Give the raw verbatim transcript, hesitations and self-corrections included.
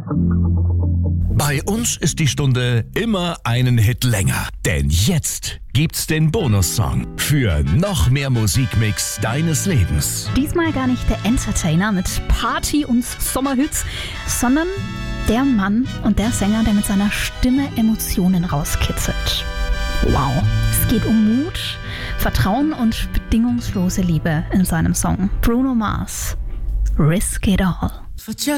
Bei uns ist die Stunde immer einen Hit länger. Denn jetzt gibt's den Bonussong für noch mehr Musikmix deines Lebens. Diesmal gar nicht der Entertainer mit Party- und Sommerhits, sondern der Mann und der Sänger, der mit seiner Stimme Emotionen rauskitzelt. Wow, es geht um Mut, Vertrauen und bedingungslose Liebe in seinem Song. Bruno Mars, Risk It All. For just